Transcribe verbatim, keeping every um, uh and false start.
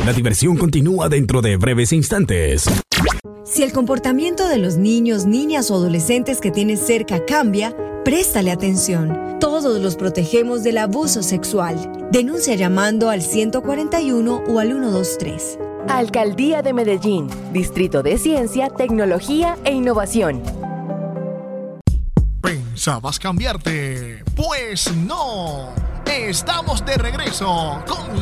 La diversión continúa dentro de breves instantes. Si el comportamiento de los niños, niñas o adolescentes que tienes cerca cambia, préstale atención. Todos los protegemos del abuso sexual. Denuncia llamando al ciento cuarenta y uno o al ciento veintitrés. Alcaldía de Medellín, Distrito de Ciencia, Tecnología e Innovación. ¿Pensabas cambiarte? Pues no. Estamos de regreso con